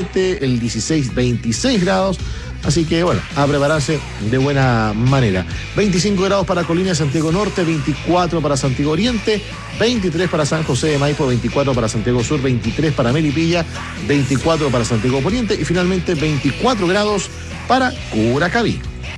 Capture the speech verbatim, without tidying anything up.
diecisiete, el dieciséis, veintiséis grados. Así que bueno, a prepararse de buena manera. veinticinco grados para Colina, Santiago Norte, veinticuatro para Santiago Oriente, veintitrés para San José de Maipo, veinticuatro para Santiago Sur, veintitrés para Melipilla, veinticuatro para Santiago Poniente y finalmente veinticuatro grados para Curacaví.